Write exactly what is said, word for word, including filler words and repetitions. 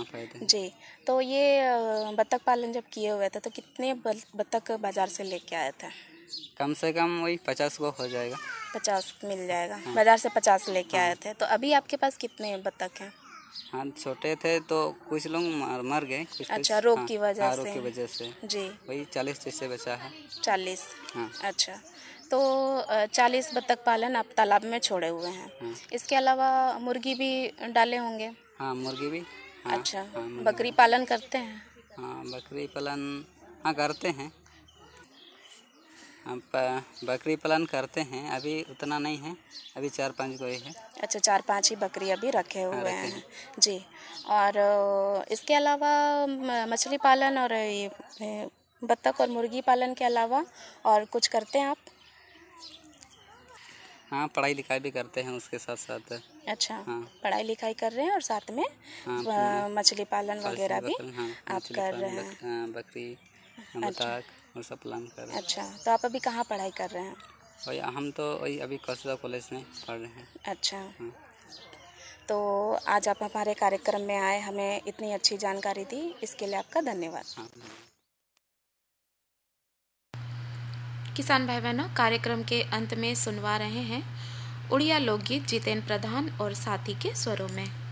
फायदे। जी, तो ये अ, बत्तख पालन जब किए हुए थे तो कितने बल- बत्तख बाजार से लेके आए थे? कम से कम वही पचास को हो जाएगा। पचास मिल जाएगा, हाँ। बाजार से पचास लेके हाँ। आए थे। तो अभी आपके पास कितने बत्तख हैं? हाँ, छोटे थे तो कुछ लोग मर, मर गए, कुछ अच्छा, कुछ। रोग हाँ की वजह हाँ, रोग से। की वजह से जी, वही चालीस जैसे बचा है। चालीस। हाँ। अच्छा, तो अ, चालीस बत्तख पालन आप तालाब में छोड़े हुए हैं। हाँ। इसके अलावा मुर्गी भी डाले होंगे? हाँ, मुर्गी भी। हाँ। अच्छा, हाँ, मुर्गी बकरी भी। पालन करते हैं? हाँ, बकरी पालन हाँ करते हैं। हम प- बकरी पालन करते हैं, अभी उतना नहीं है, अभी चार पांच को ही है। अच्छा, चार पांच ही बकरी अभी रखे हाँ, हुए रखे हैं। हैं। जी, और अ, इसके अलावा म- मछली पालन और ये ए, बत्तख और मुर्गी पालन के अलावा और कुछ करते हैं आप? हाँ, पढ़ाई लिखाई भी करते हैं उसके साथ साथ। अच्छा, हाँ। पढ़ाई लिखाई कर रहे हैं और साथ में हाँ, अ, मछली पालन मछली वगैरह भी बकरी, हाँ आप मछली कर पालन, रहे बक, हैं। हाँ, बकरी, अच्छा। बतख और सब पालन कर रहे हैं। अच्छा, तो आप अभी कहाँ पढ़ाई कर रहे हैं? वही हम तो वही अभी कौशला कॉलेज में पढ़ रहे हैं। अच्छा, हाँ। तो आज आप हमारे कार्यक्रम में आए, हमें इतनी अच्छी जानकारी दी, इसके लिए आपका धन्यवाद। हाँ। किसान भाई बहनों, कार्यक्रम के अंत में सुनवा रहे हैं उड़िया लोकगीत जितेंद्र प्रधान और साथी के स्वरों में।